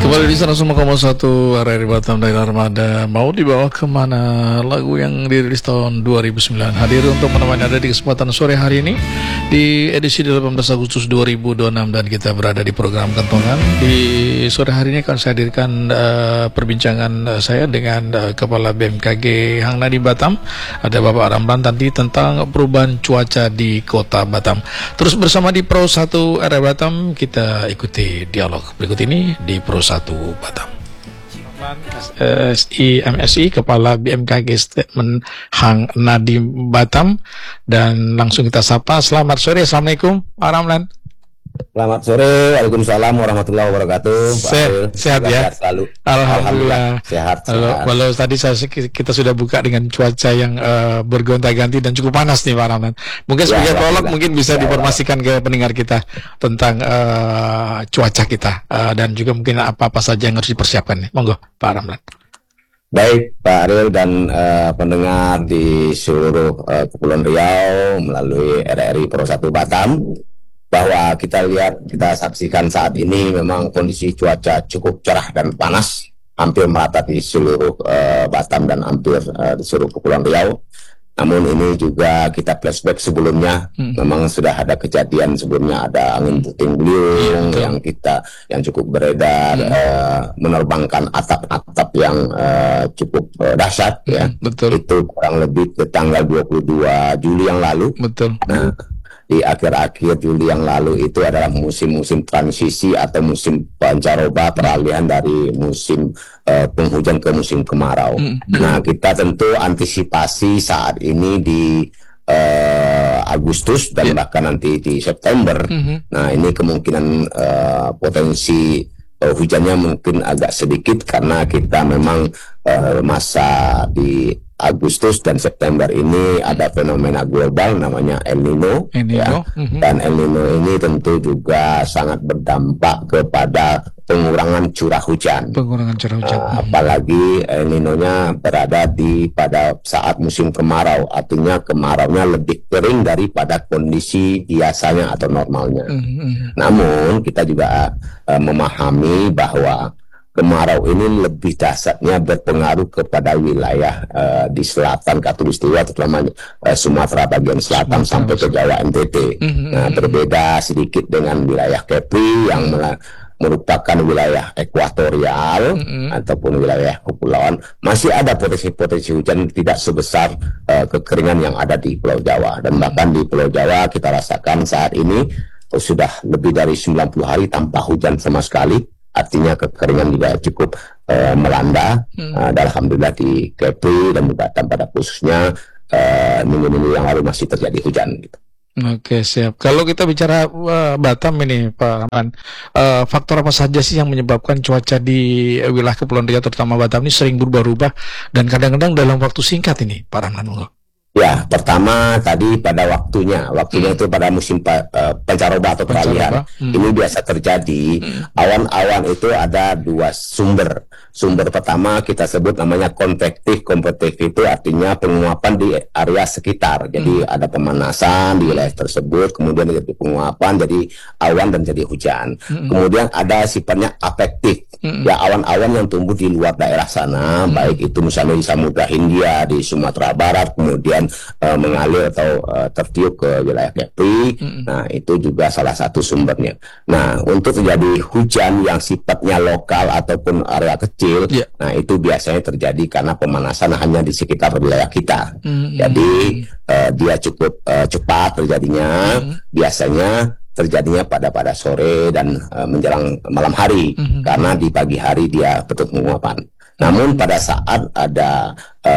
Kembali di 101,1 RRI Batam dari Armada. Mau dibawa kemana? Lagu yang dirilis tahun 2009 hadir untuk menemani Anda di kesempatan sore hari ini di edisi 18 Agustus 2026, dan kita berada di program Kentongan. Di sore hari ini akan saya hadirkan perbincangan saya dengan Kepala BMKG Hang Nadiem Batam. Ada Bapak Ramlan tadi tentang perubahan cuaca di Kota Batam. Terus bersama di Pro 1 RRI Batam, kita ikuti dialog berikut ini di Pro 1 Batam. MSI Kepala BMKG Statement Hang Nadiem Batam, dan langsung kita sapa. Selamat sore, Assalamualaikum Pak Ramlan. Selamat sore, Waalaikumsalam warahmatullahi wabarakatuh. Sehat ya? Selalu. Alhamdulillah. Sehat. Walau tadi kita sudah buka dengan cuaca yang bergonta-ganti dan cukup panas nih Pak Ramlan. Mungkin sebagai prolog mungkin bisa diinformasikan ke pendengar kita tentang cuaca kita dan juga mungkin apa-apa saja yang harus dipersiapkan nih. Monggo Pak Ramlan. Baik Pak Ariel dan pendengar di seluruh Kepulauan Riau melalui RRI Pro 1 Batam, bahwa kita saksikan saat ini memang kondisi cuaca cukup cerah dan panas, hampir merata di seluruh Batam dan hampir di seluruh Kepulauan Riau. Namun ini juga kita flashback sebelumnya, memang sudah ada kejadian sebelumnya, ada angin puting beliung yang cukup beredar, menerbangkan atap-atap yang cukup dahsyat ya. Betul. Itu kurang lebih ke tanggal 22 Juli yang lalu. Betul. Nah, di akhir-akhir Juli yang lalu itu adalah musim-musim transisi atau musim pancaroba, peralihan dari musim penghujan ke musim kemarau. Nah, kita tentu antisipasi saat ini di Agustus dan bahkan nanti di September. Nah, ini kemungkinan potensi hujannya mungkin agak sedikit karena kita memang masa di Agustus dan September ini ada fenomena global namanya El Nino. Ya. Dan El Nino ini tentu juga sangat berdampak kepada pengurangan curah hujan. Apalagi El Nino-nya berada pada saat musim kemarau, artinya kemaraunya lebih kering daripada kondisi biasanya atau normalnya. Namun kita juga memahami bahwa kemarau ini lebih dahsyatnya berpengaruh kepada wilayah di selatan Khatulistiwa, terutama Sumatera bagian selatan sampai ke Jawa NTT. Nah, berbeda sedikit dengan wilayah Kepri yang merupakan wilayah ekuatorial ataupun wilayah kepulauan. Masih ada potensi hujan, tidak sebesar kekeringan yang ada di Pulau Jawa. Dan bahkan di Pulau Jawa kita rasakan saat ini sudah lebih dari 90 hari tanpa hujan sama sekali. Artinya kekeringan juga cukup melanda. Dan alhamdulillah di Kepri dan Batam pada khususnya minggu-minggu yang lalu masih terjadi hujan gitu. Oke, siap. Kalau kita bicara Batam ini Pak Rahman, faktor apa saja sih yang menyebabkan cuaca di wilayah Kepulauan Riau terutama Batam ini sering berubah-ubah dan kadang-kadang dalam waktu singkat ini Pak Rahman? Ya, pertama tadi pada waktunya itu pada musim pancaroba atau peralihan. Ini biasa terjadi. Awan-awan itu ada dua sumber. Sumber pertama kita sebut namanya konvektif. Konvektif itu artinya penguapan di area sekitar. Jadi ada pemanasan di wilayah tersebut, kemudian jadi penguapan, jadi awan dan jadi hujan. Kemudian ada sifatnya afektif. Ya, awan-awan yang tumbuh di luar daerah sana, baik itu misalnya di Samudra Hindia, di Sumatera Barat, kemudian mengalir atau tertiup ke wilayah Kepri. Nah, itu juga salah satu sumbernya. Nah, untuk terjadi hujan yang sifatnya lokal ataupun area kecil, nah itu biasanya terjadi karena pemanasan hanya di sekitar wilayah kita. Jadi dia cukup cepat terjadinya. Biasanya terjadinya pada sore dan menjelang malam hari, karena di pagi hari dia betul penguapan. Namun pada saat ada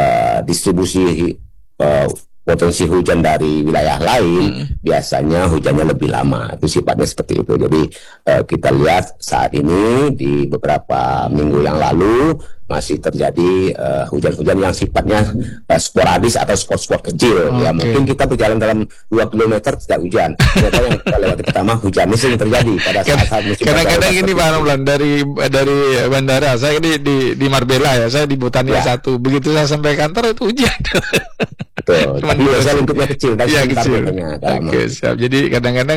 distribusi potensi hujan dari wilayah lain, biasanya hujannya lebih lama. Itu sifatnya seperti itu. Jadi kita lihat saat ini di beberapa minggu yang lalu masih terjadi hujan-hujan yang sifatnya sporadis atau spot-spot kecil. Ya, mungkin kita berjalan dalam 2 km tidak hujan. Ternyata yang kita lewati pertama hujannya sering terjadi pada saat musim. Kadang-kadang ini Pak Ramlan dari bandara, saya di Marbella ya, saya di Botania 1. Begitu saya sampai kantor itu hujan. Betul. memang Tapi biasanya lingkupnya kecil dan ya sebentar kecil. biasanya kalau Oke, siap. Jadi kadang-kadang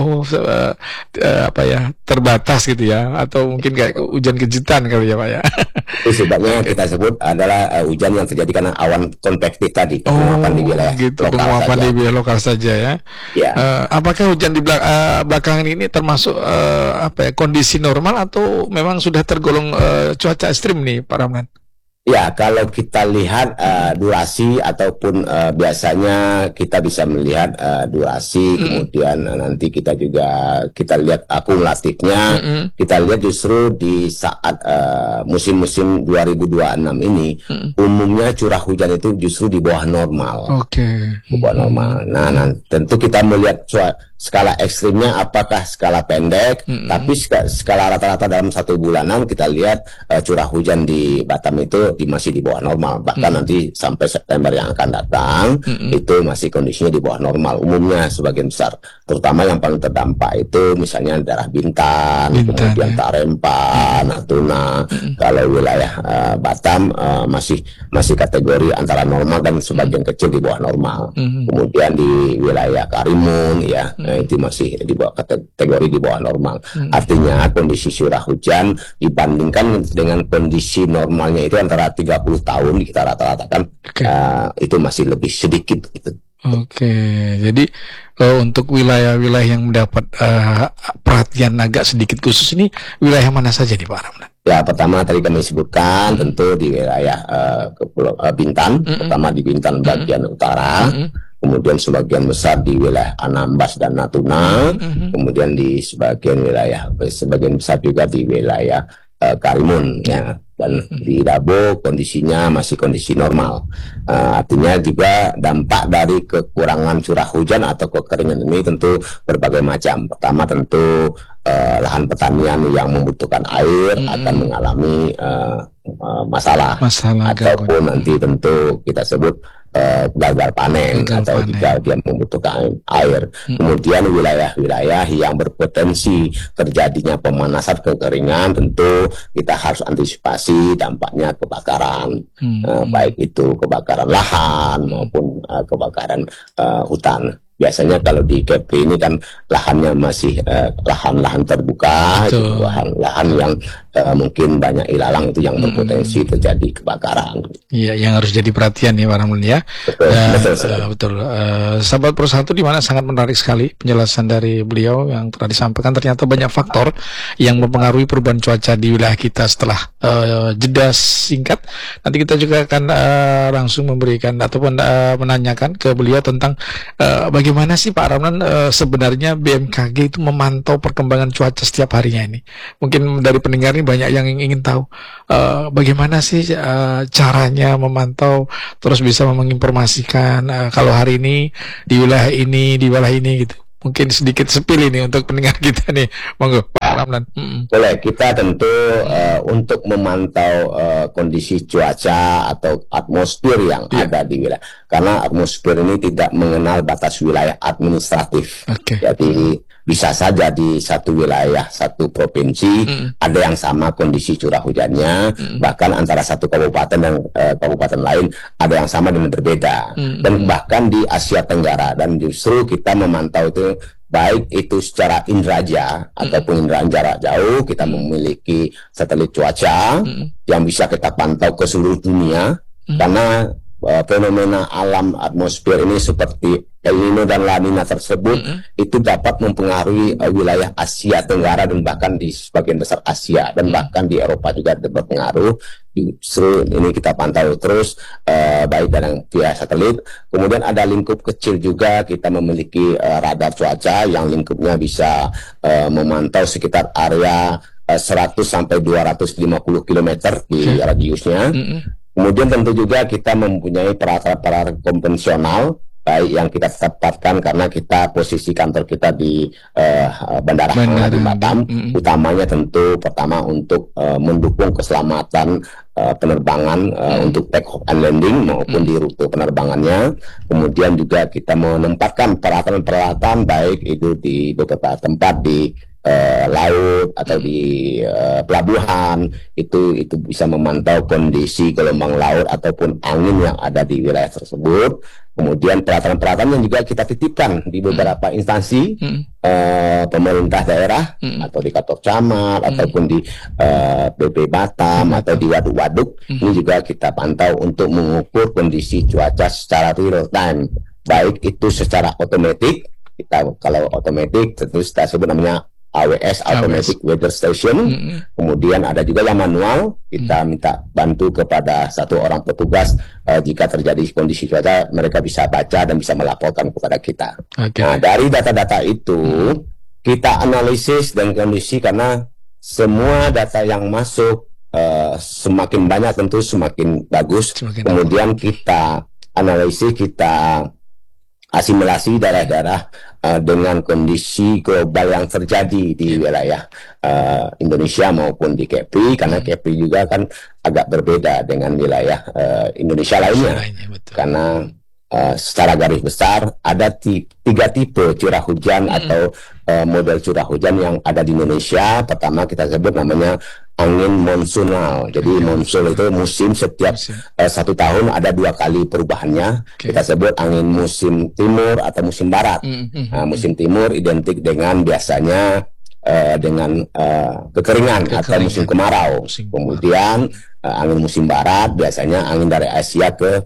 apa ya, terbatas gitu ya, atau mungkin kayak hujan kejutan kali ya Pak ya. itu sebabnya Oke. kita sebut adalah hujan yang terjadi karena awan konvektif tadi, penguapan di Oh, wilayah gitu, lokal penguapan saja. di wilayah lokal saja ya. Ya, Apakah hujan di belakangan ini termasuk apa ya, kondisi normal atau memang sudah tergolong cuaca ekstrim nih Pak Ramlan? ya, kalau kita lihat Mm-mm. durasi ataupun biasanya kita bisa melihat durasi, Mm-mm. kemudian nanti kita lihat akumulatifnya, Mm-mm. kita lihat justru di saat musim-musim 2026 ini, Mm-mm. umumnya curah hujan itu justru di bawah normal. Oke. Bukan normal. Nah, tentu kita melihat skala ekstrimnya apakah skala pendek, Mm-mm. tapi skala rata-rata dalam 1 bulanan kita lihat curah hujan di Batam itu masih di bawah normal. Bahkan Mm-mm. nanti sampai September yang akan datang Mm-mm. itu masih kondisinya di bawah normal. Umumnya sebagian besar, terutama yang paling terdampak itu misalnya daerah Bintan, Bintan kemudian ya. Tarempa, Natuna. Mm-mm. Kalau wilayah Batam masih kategori antara normal dan sebagian kecil di bawah normal. Mm-mm. Kemudian di wilayah Karimun ya, itu masih di bawah kategori di bawah normal. Mm-mm. Artinya kondisi curah hujan dibandingkan dengan kondisi normalnya itu antara 30 tahun kita rata-ratakan Oke. itu masih lebih sedikit gitu. Oke, jadi untuk wilayah-wilayah yang mendapat perhatian agak sedikit khusus ini, wilayah mana saja nih Pak Ramlan? Ya, pertama tadi kami sebutkan tentu di wilayah Bintan, pertama di Bintan bagian utara, kemudian sebagian besar di wilayah Anambas dan Natuna, kemudian di sebagian besar juga di wilayah Karimun ya, dan di Dabo kondisinya masih kondisi normal. Artinya juga dampak dari kekurangan curah hujan atau kekeringan ini tentu berbagai macam. Pertama tentu lahan pertanian yang membutuhkan air akan mengalami masalah ataupun nanti tentu kita sebut gagal panen atau jika dia membutuhkan air. Kemudian wilayah-wilayah yang berpotensi terjadinya pemanasan kekeringan tentu kita harus antisipasi dampaknya kebakaran, baik itu kebakaran lahan maupun kebakaran hutan. Biasanya kalau di Kepri ini kan lahannya masih lahan-lahan terbuka, lahan yang mungkin banyak ilalang itu yang berpotensi terjadi kebakaran. Iya, yang harus jadi perhatian nih Pak Ramlan ya. Betul. Sahabat Persatu, di mana sangat menarik sekali penjelasan dari beliau yang telah disampaikan. Ternyata banyak faktor yang mempengaruhi perubahan cuaca di wilayah kita. Setelah jeda singkat, nanti kita juga akan langsung memberikan ataupun menanyakan ke beliau tentang bagaimana sih Pak Ramlan sebenarnya BMKG itu memantau perkembangan cuaca setiap harinya ini. Mungkin dari pendengar ini banyak yang ingin tahu bagaimana sih caranya memantau, terus bisa menginformasikan kalau hari ini di wilayah ini gitu. Mungkin sedikit sepil ini untuk pendengar kita nih. Monggo Pak Ramlan. Boleh, kita tentu untuk memantau kondisi cuaca atau atmosfer yang ada di wilayah. Karena atmosfer ini tidak mengenal batas wilayah administratif. Jadi bisa saja di satu wilayah, satu provinsi ada yang sama kondisi curah hujannya, bahkan antara satu kabupaten dan kabupaten lain ada yang sama dengan berbeda. Dan bahkan di Asia Tenggara, dan justru kita memantau itu baik itu secara inderaja ataupun indera jarak jauh. Kita memiliki satelit cuaca yang bisa kita pantau ke seluruh dunia, karena fenomena alam atmosfer ini seperti El Nino dan La Nina tersebut itu dapat mempengaruhi wilayah Asia Tenggara dan bahkan di sebagian besar Asia dan bahkan di Eropa juga berpengaruh. Justru ini kita pantau terus baik dari via satelit. Kemudian ada lingkup kecil juga, kita memiliki radar cuaca yang lingkupnya bisa memantau sekitar area 100 sampai 250 km di radiusnya. Kemudian tentu juga kita mempunyai peralatan konvensional baik yang kita tempatkan karena kita posisi kantor kita di Bandara Hang Nadiem Batam. Utamanya tentu pertama untuk mendukung keselamatan penerbangan untuk take off and landing maupun di rute penerbangannya. Kemudian juga kita menempatkan peralatan-peralatan baik itu di beberapa tempat di laut atau di pelabuhan, itu bisa memantau kondisi gelombang laut ataupun angin yang ada di wilayah tersebut. Kemudian peralatan-peralatan yang juga kita titipkan di beberapa instansi pemerintah daerah atau di kantor camat ataupun di BP Batam atau di waduk-waduk. Ini juga kita pantau untuk mengukur kondisi cuaca secara real time, baik itu secara otomatis. Kalau otomatis tentu kita sebut namanya AWS, Automatic Weather Station. Kemudian ada juga yang manual, kita minta bantu kepada satu orang petugas jika terjadi kondisi cuaca, mereka bisa baca dan bisa melaporkan kepada kita. Nah, dari data-data itu kita analisis dan kondisi, karena semua data yang masuk semakin banyak tentu semakin bagus. Kemudian kita analisis, kita asimilasi daerah-daerah dengan kondisi global yang terjadi di wilayah Indonesia maupun di Kepri, karena Kepri juga kan agak berbeda dengan wilayah Indonesia lainnya. Karena secara garis besar ada tiga tipe curah hujan atau model curah hujan yang ada di Indonesia. Pertama kita sebut namanya angin monsunal. Jadi monsun itu musim, setiap 1 tahun ada 2 kali perubahannya. Kita sebut angin musim timur atau musim barat. Nah, musim timur identik dengan biasanya dengan kekeringan atau musim kemarau. Kemudian angin musim barat biasanya angin dari Asia ke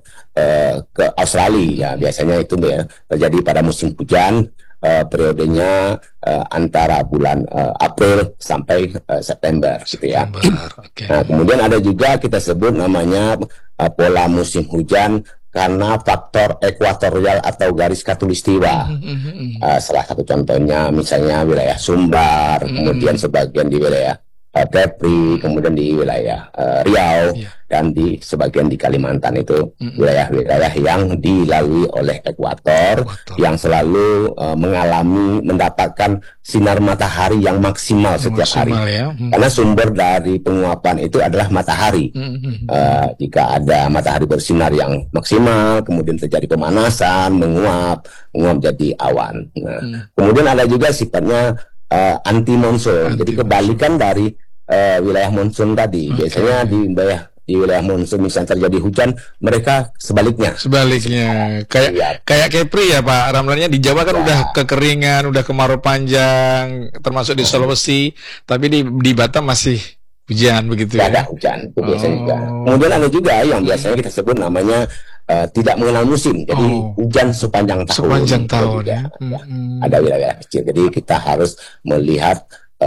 Australia. Biasanya itu terjadi pada musim hujan. Periodenya antara bulan April sampai September, gitu ya. Nah, kemudian ada juga kita sebut namanya pola musim hujan karena faktor ekuatorial atau garis khatulistiwa. Salah satu contohnya misalnya wilayah Sumbar, kemudian sebagian di wilayah Kepri, kemudian di wilayah Riau, dan di sebagian di Kalimantan itu wilayah-wilayah yang dilalui oleh ekuator yang selalu mendapatkan sinar matahari yang maksimal setiap hari. Karena sumber dari penguapan itu adalah matahari. Jika ada matahari bersinar yang maksimal, kemudian terjadi pemanasan, menguap jadi awan. Nah, kemudian ada juga sifatnya anti monsun. Jadi kebalikan dari wilayah monsun tadi. Biasanya di wilayah monsun misalnya terjadi hujan, mereka sebaliknya kayak Kepri ya Pak Ramlannya. Di Jawa kan udah kekeringan, udah kemarau panjang, termasuk di Sulawesi, tapi di Batam masih hujan begitu ya. Ada hujan itu biasanya juga. Kemudian ada juga yang biasanya kita sebut namanya tidak mengenal musim, jadi hujan sepanjang tahun ya. Ada wilayah kecil, jadi kita harus melihat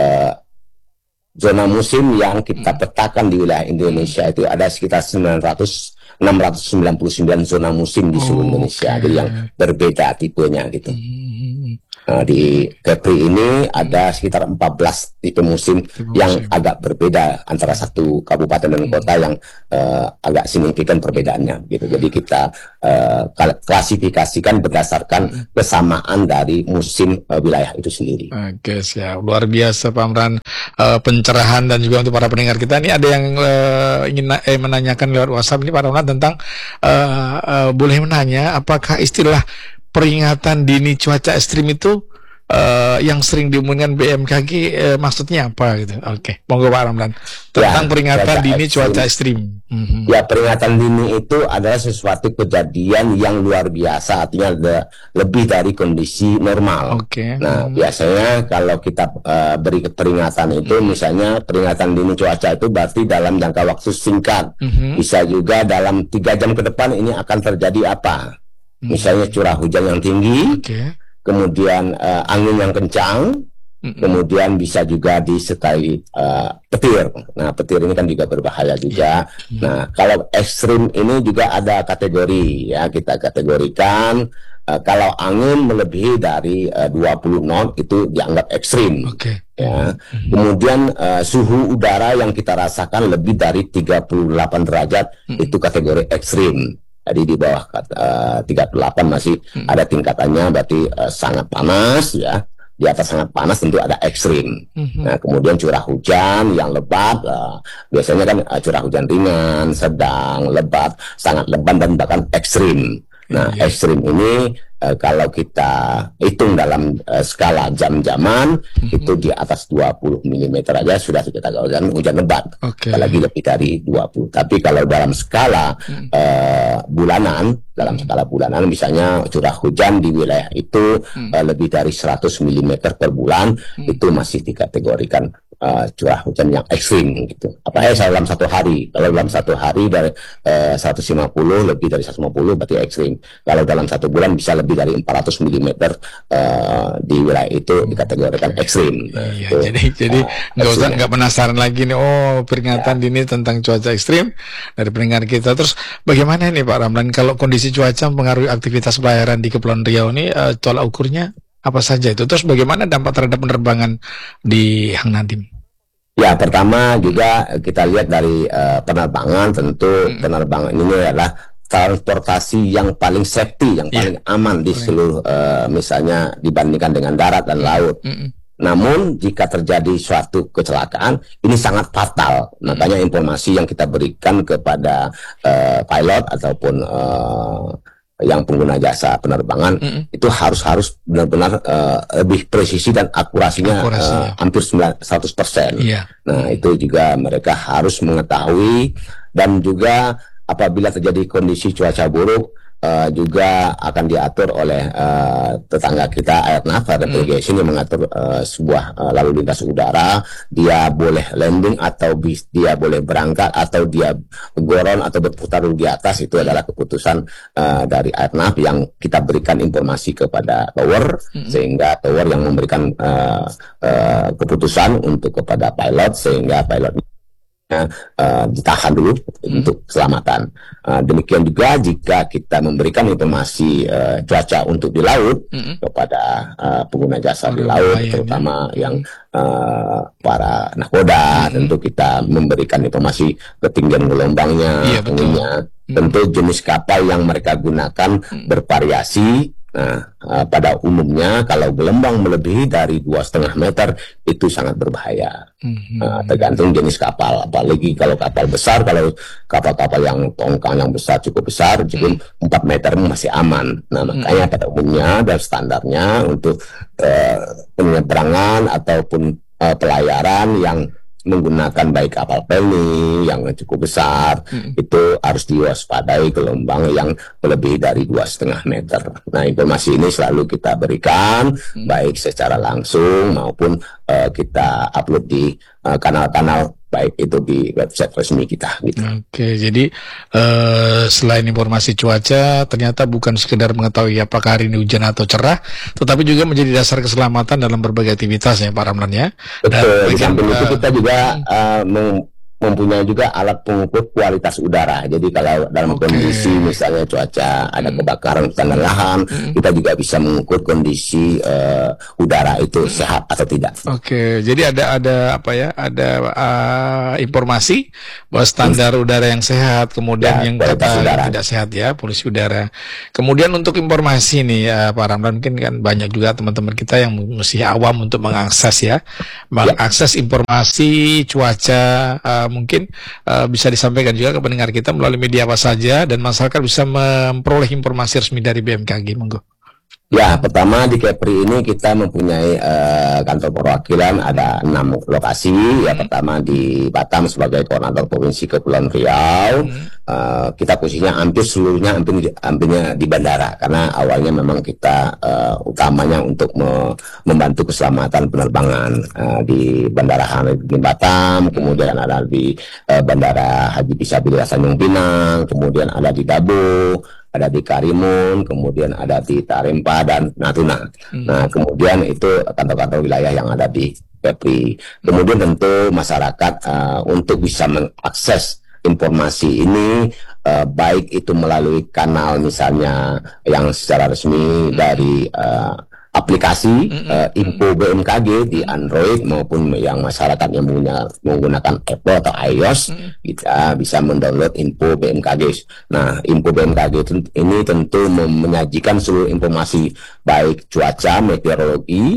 zona musim yang kita petakan di wilayah Indonesia. Itu ada sekitar 699 zona musim di seluruh Indonesia, jadi yang berbeda tipenya gitu. Di Kepri ini ada sekitar 14 tipe musim yang agak berbeda antara satu kabupaten dan kota, yang agak signifikan perbedaannya gitu. Jadi kita klasifikasikan berdasarkan kesamaan dari musim wilayah itu sendiri. Oke, siap. Luar biasa Pak Amran pencerahan, dan juga untuk para pendengar kita. Ini ada yang ingin menanyakan lewat WhatsApp ini Pak Amran tentang boleh menanya apakah istilah peringatan dini cuaca ekstrim itu yang sering diumumkan BMKG maksudnya apa gitu? Oke, monggo Pak Ramlan tentang peringatan dini cuaca ekstrim. Ya, peringatan dini itu adalah sesuatu kejadian yang luar biasa, artinya lebih dari kondisi normal. Nah, biasanya kalau kita beri peringatan itu, misalnya peringatan dini cuaca itu berarti dalam jangka waktu singkat, bisa juga dalam 3 jam ke depan ini akan terjadi apa. Misalnya curah hujan yang tinggi, kemudian angin yang kencang, kemudian bisa juga disertai petir. Nah, petir ini kan juga berbahaya juga. Nah, kalau ekstrim ini juga ada kategori, ya kita kategorikan. Kalau angin melebihi dari 20 knot itu dianggap ekstrim. Ya. Kemudian suhu udara yang kita rasakan lebih dari 38 derajat itu kategori ekstrim. Jadi di bawah 38 masih ada tingkatannya, berarti sangat panas ya. Di atas sangat panas tentu ada ekstrim. Nah, kemudian curah hujan yang lebat, biasanya kan curah hujan ringan, sedang, lebat, sangat lebat, dan bahkan ekstrim. Nah, ekstrim ini kalau kita hitung dalam skala jam-jaman itu di atas 20 mm aja sudah kita katakan hujan lebat, apalagi lebih dari 20. Tapi kalau dalam skala bulanan, misalnya curah hujan di wilayah itu lebih dari 100 mm per bulan, itu masih dikategorikan curah hujan yang ekstrim gitu. Apalagi dalam satu hari. Kalau dalam satu hari dari 150, lebih dari 150 berarti ekstrim. Kalau dalam satu bulan bisa lebih dari 400 mm di wilayah itu dikategorikan ekstrim. Iya, jadi nggak penasaran lagi nih. Oh, peringatan dini tentang cuaca ekstrim dari pendengar kita. Terus bagaimana nih Pak Ramlan kalau kondisi cuaca mempengaruhi aktivitas pelayaran di Kepulauan Riau ini, tolak ukurnya apa saja itu? Terus bagaimana dampak terhadap penerbangan di Hang Nadim? Ya, pertama juga kita lihat dari penerbangan, tentu penerbangan ini adalah transportasi yang paling safety, yang paling aman di seluruh misalnya dibandingkan dengan darat dan laut. Namun jika terjadi suatu kecelakaan, ini sangat fatal. Makanya informasi yang kita berikan kepada pilot ataupun yang pengguna jasa penerbangan itu harus benar-benar lebih presisi dan akurasinya hampir 100%. Nah, itu juga mereka harus mengetahui, dan juga apabila terjadi kondisi cuaca buruk juga akan diatur oleh tetangga kita Airnav, ada delegation yang mengatur sebuah lalu lintas udara, dia boleh landing atau dia boleh berangkat atau dia goron atau berputar di atas, itu adalah keputusan dari Airnav yang kita berikan informasi kepada tower, sehingga tower yang memberikan keputusan untuk kepada pilot, sehingga pilot ditahan dulu untuk keselamatan. Demikian juga jika kita memberikan informasi cuaca untuk di laut kepada pengguna jasa di laut, terutama yang para nakoda, tentu kita memberikan informasi ketinggian gelombangnya, tentu jenis kapal yang mereka gunakan bervariasi. Nah, pada umumnya kalau gelombang melebihi dari 2,5 meter itu sangat berbahaya. Tergantung jenis kapal, apalagi kalau kapal besar, kalau kapal-kapal yang tongkang yang besar, cukup besar, cukup 4 meter masih aman. Nah, makanya pada umumnya dan standarnya untuk penyeberangan ataupun pelayaran yang menggunakan baik kapal peli yang cukup besar, itu harus diwaspadai gelombang yang melebihi dari 2,5 meter. Nah, informasi ini selalu kita berikan baik secara langsung maupun kita upload di kanal-kanal baik itu di website resmi kita gitu. Oke, jadi selain informasi cuaca, ternyata bukan sekedar mengetahui apakah hari ini hujan atau cerah, tetapi juga menjadi dasar keselamatan dalam berbagai aktivitas ya Pak Ramlan ya. Betul, di samping itu kita juga mempunyai juga alat pengukur kualitas udara. Jadi kalau dalam kondisi misalnya cuaca ada kebakaran hutan dan lahan, kita juga bisa mengukur kondisi udara itu sehat atau tidak. Oke, jadi ada apa ya? Ada informasi bahwa standar udara yang sehat, kemudian yang tidak sehat ya, polusi udara. Kemudian untuk informasi nih Pak Ramlan, mungkin kan banyak juga teman-teman kita yang mesti awam untuk mengakses mengakses informasi cuaca. Mungkin bisa disampaikan juga ke pendengar kita melalui media apa saja, dan masyarakat bisa memperoleh informasi resmi dari BMKG. Monggo. Ya, pertama di Kepri ini kita mempunyai kantor perwakilan, ada 6 lokasi. Ya, pertama di Batam sebagai koordinator Provinsi Kepulauan Riau. Kita posisinya hampir seluruhnya hampirnya di bandara, karena awalnya memang kita utamanya untuk membantu keselamatan penerbangan di Bandara Halim Batam, kemudian ada di Bandara Haji Fisabilillah Tanjung Pinang, kemudian ada di Dabo, ada di Karimun, kemudian ada di Tarempa dan Natuna. Nah, kemudian itu kantor-kantor wilayah yang ada di Kepri. Kemudian tentu masyarakat untuk bisa mengakses informasi ini, baik itu melalui kanal misalnya yang secara resmi dari aplikasi Info BMKG di Android, maupun yang masyarakat yang menggunakan Apple atau iOS, kita bisa mendownload Info BMKG. Nah, Info BMKG ini tentu menyajikan seluruh informasi baik cuaca, meteorologi,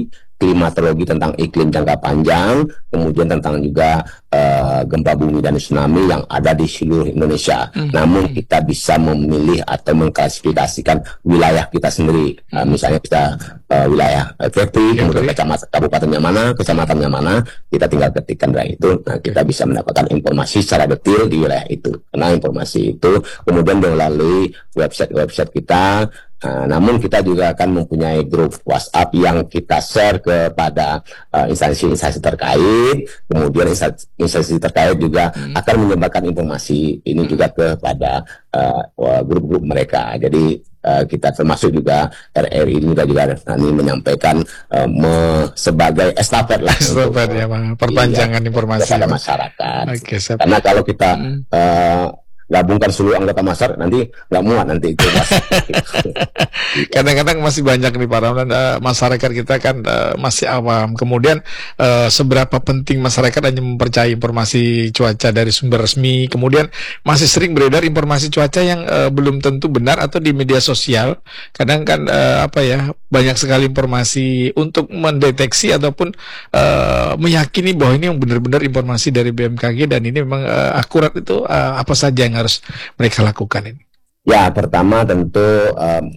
klimatologi tentang iklim jangka panjang, kemudian tentang juga gempa bumi dan tsunami yang ada di seluruh Indonesia. Namun kita bisa memilih atau mengklasifikasikan wilayah kita sendiri. Misalnya kita wilayah Kepri, kemudian kabupatennya mana, kecamatannya mana, kita tinggal ketikkan dari itu. Nah, kita bisa mendapatkan informasi secara detail di wilayah itu. Karena informasi itu kemudian melalui website kita. Namun kita juga akan mempunyai grup WhatsApp yang kita share kepada instansi-instansi terkait, kemudian instansi terkait juga akan menyebarkan informasi ini juga kepada grup-grup mereka. Jadi kita termasuk juga RRI ini juga nanti menyampaikan sebagai estafet lah, ya, perpanjangan informasi kepada masyarakat. Okay, karena kalau kita gabungkan seluruh anggota masyarakat nanti nggak muat nanti itu. Kadang-kadang masih banyak nih para masyarakat kita kan masih awam. Kemudian seberapa penting masyarakat hanya mempercayai informasi cuaca dari sumber resmi. Kemudian masih sering beredar informasi cuaca yang belum tentu benar atau di media sosial. Kadang kan banyak sekali informasi untuk mendeteksi ataupun meyakini bahwa ini yang benar-benar informasi dari BMKG dan ini memang akurat. Itu apa saja yang harus mereka lakukan ini? Ya, pertama tentu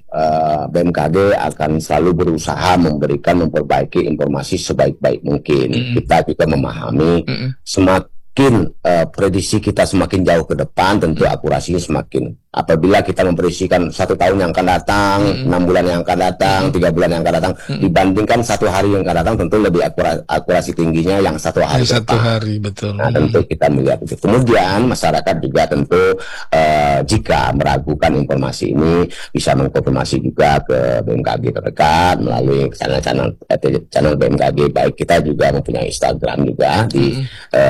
BMKG akan selalu berusaha memperbaiki informasi sebaik-baik mungkin. Kita juga memahami semakin prediksi kita semakin jauh ke depan, tentu akurasinya semakin. Apabila kita memprediksikan 1 tahun yang akan datang, 6 bulan yang akan datang, 3 bulan yang akan datang, dibandingkan 1 hari yang akan datang, tentu lebih akurasi tingginya yang 1 hari. 1 hari, betul. Nah, tentu kita melihat itu. Kemudian masyarakat juga tentu jika meragukan informasi ini bisa mengkonfirmasi juga ke BMKG terdekat melalui channel BMKG. Baik, kita juga mempunyai Instagram juga di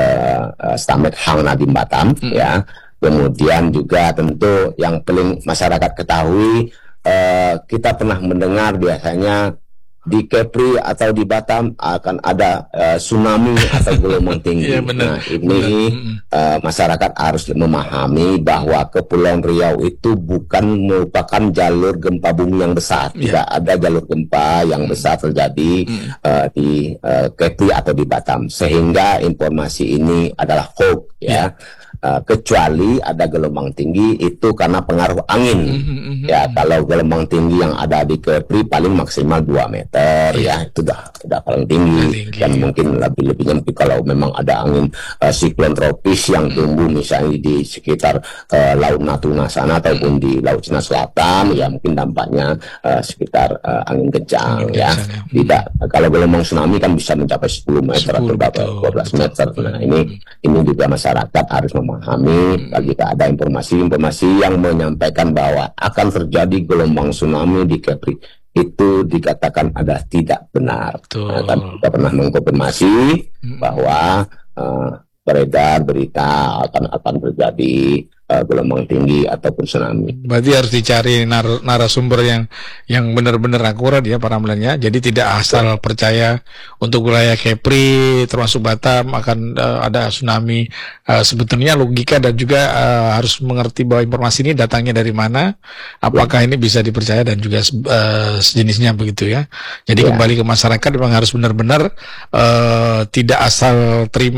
Stamek Hang Nadiem Batam, ya. Kemudian juga tentu yang paling masyarakat ketahui, kita pernah mendengar biasanya di Kepri atau di Batam akan ada tsunami atau gelombang tinggi. Ya, benar. Nah, ini masyarakat harus memahami bahwa Kepulauan Riau itu bukan merupakan jalur gempa bumi yang besar. Tidak ada jalur gempa yang besar terjadi di Kepri atau di Batam. Sehingga informasi ini adalah hoax, ya. Kecuali ada gelombang tinggi itu karena pengaruh angin. Ya, kalau gelombang tinggi yang ada di Kepri paling maksimal 2 meter, ya itu udah paling tinggi. Dan mungkin lebih-lebihnya mungkin kalau memang ada angin siklon tropis yang tumbuh misalnya di sekitar Laut Natuna sana ataupun di Laut Cina Selatan, ya mungkin dampaknya sekitar angin kencang, ya. Tidak, kalau gelombang tsunami kan bisa mencapai 10 meter atau 12 meter. Nah, ini juga masyarakat harus memahami jika ada informasi yang menyampaikan bahwa akan terjadi gelombang tsunami di Kepri itu dikatakan ada tidak benar. Nah, kan kita pernah mengkonfirmasi bahwa beredar berita akan terjadi gelombang tinggi ataupun tsunami. Berarti harus dicari narasumber yang benar-benar akurat, ya para melihatnya. Jadi tidak asal percaya untuk wilayah Kepri termasuk Batam akan ada tsunami. Sebetulnya logika dan juga harus mengerti bahwa informasi ini datangnya dari mana, apakah ini bisa dipercaya dan juga sejenisnya begitu, ya. Jadi kembali ke masyarakat memang harus benar-benar tidak asal terima